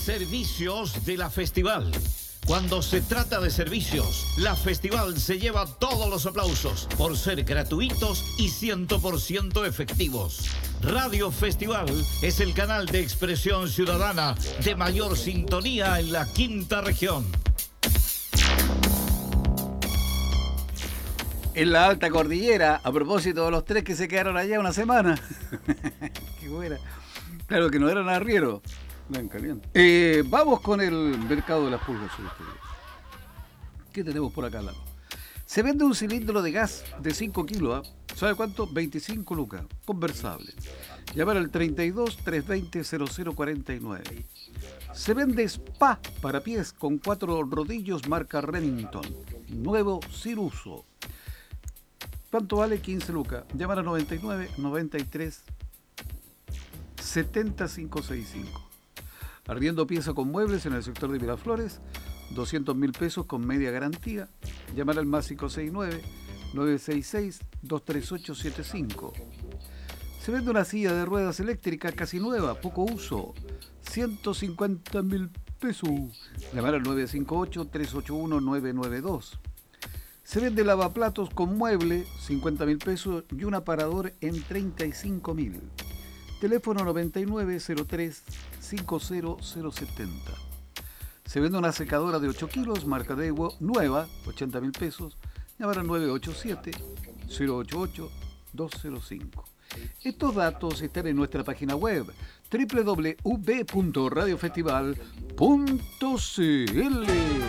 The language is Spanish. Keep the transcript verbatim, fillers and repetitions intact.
Servicios de la Festival. Cuando se trata de servicios, la Festival se lleva todos los aplausos por ser gratuitos y cien por ciento efectivos. Radio Festival es el canal de expresión ciudadana de mayor sintonía en la quinta región. En la alta cordillera, a propósito de los tres que se quedaron allá una semana. Qué buena. Claro que no eran arrieros. Eh, vamos con el mercado de las pulgas. ¿Qué tenemos por acá al lado? Se vende un cilindro de gas de cinco kilos. ¿eh? ¿Sabe cuánto? veinticinco lucas. Conversable. Llamar al treinta y dos, trescientos veinte, cero cero cuarenta y nueve. Se vende spa para pies con cuatro rodillos marca Remington. Nuevo sin uso. ¿Cuánto vale? quince lucas. Llamar al noventa y nueve, noventa y tres, setenta, quinientos sesenta y cinco. Arriendo pieza con muebles en el sector de Miraflores, doscientos mil pesos con media garantía. Llamar al más cinco seis nueve, nueve seis seis, dos tres ocho siete cinco. Se vende una silla de ruedas eléctrica casi nueva, poco uso, ciento cincuenta mil pesos. Llamar al nueve cinco ocho, tres ocho uno, nueve nueve dos. Se vende lavaplatos con mueble, cincuenta mil pesos y un aparador en treinta y cinco mil. Teléfono noventa y nueve, cero tres, cincuenta, cero setenta. Se vende una secadora de ocho kilos, marca Daewoo, nueva, ochenta mil pesos. Llamar al nueve ocho siete, cero ocho ocho, dos cero cinco. Estos datos están en nuestra página web doble u doble u doble u punto radio festival punto c l.